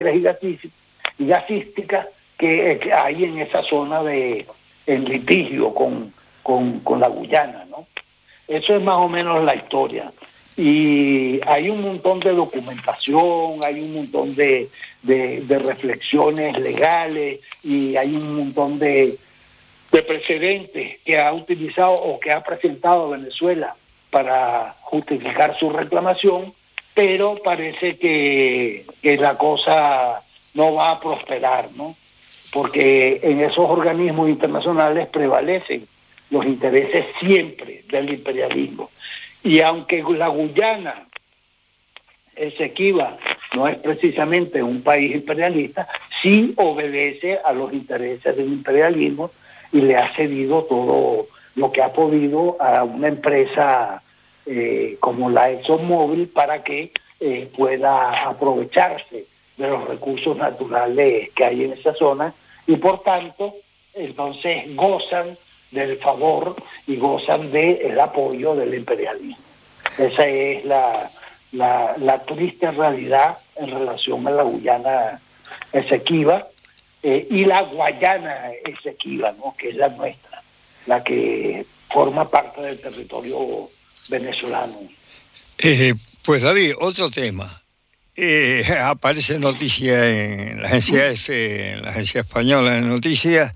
y gasísticas que hay en esa zona en litigio con la Guyana, ¿no? Eso es más o menos la historia. Y hay un montón de documentación, hay un montón de reflexiones legales y hay un montón de precedentes que ha utilizado o que ha presentado Venezuela para justificar su reclamación, pero parece que la cosa no va a prosperar, ¿no? Porque en esos organismos internacionales prevalecen los intereses siempre del imperialismo. Y aunque la Guyana Esequiba no es precisamente un país imperialista, sí obedece a los intereses del imperialismo y le ha cedido todo lo que ha podido a una empresa como la ExxonMobil para que pueda aprovecharse de los recursos naturales que hay en esa zona y por tanto entonces gozan del favor y gozan del apoyo del imperialismo. Esa es la triste realidad en relación a la Guyana Esequiba y la Guayana Esequiba, ¿no? Que es la nuestra, la que forma parte del territorio venezolano. Pues David, otro tema. Aparece noticia en la agencia EFE, en la agencia española de noticias,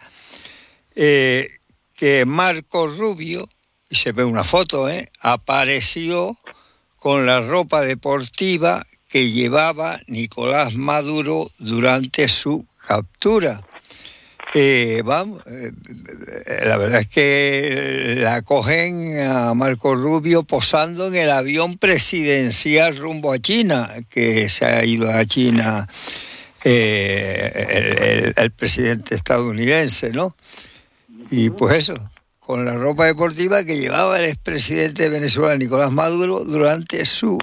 que Marco Rubio, y se ve una foto, apareció con la ropa deportiva que llevaba Nicolás Maduro durante su captura. La verdad es que la cogen a Marco Rubio posando en el avión presidencial rumbo a China, que se ha ido a China el presidente estadounidense, ¿no? Y pues eso, con la ropa deportiva que llevaba el expresidente de Venezuela, Nicolás Maduro, durante su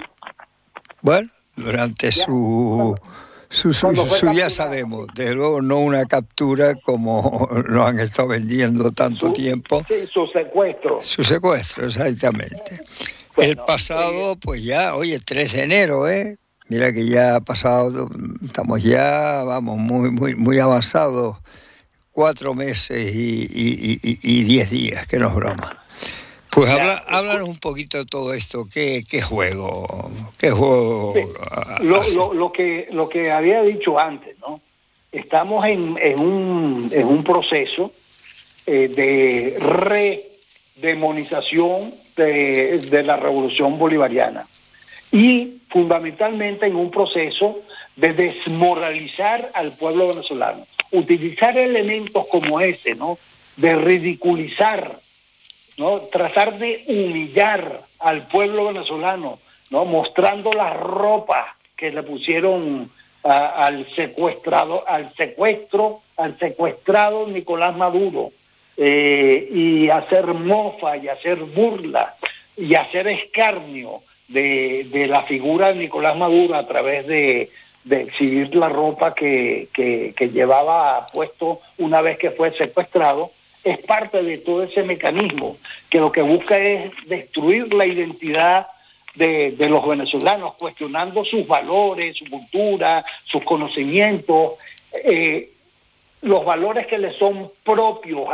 ya sabemos, desde luego no una captura como lo han estado vendiendo tanto tiempo. Sí, su secuestro. Su secuestro, exactamente. Bueno, el pasado, pues ya, hoy es 3 de enero, Mira que ya ha pasado, estamos ya, vamos, muy avanzados, 4 meses y 10 días, que no es broma. Pues háblanos un poquito de todo esto. ¿Qué juego? ¿Qué juego? Lo que había dicho antes, ¿no? Estamos en un proceso de redemonización de la revolución bolivariana y fundamentalmente en un proceso de desmoralizar al pueblo venezolano. Utilizar elementos como ese, ¿no? De ridiculizar, ¿no? Tratar de humillar al pueblo venezolano, ¿no? Mostrando las ropas que le pusieron al secuestrado Nicolás Maduro, y hacer mofa y hacer burla y hacer escarnio de la figura de Nicolás Maduro a través de exhibir la ropa que llevaba puesto una vez que fue secuestrado. Es parte de todo ese mecanismo que lo que busca es destruir la identidad de los venezolanos, cuestionando sus valores, su cultura, sus conocimientos, los valores que les son propios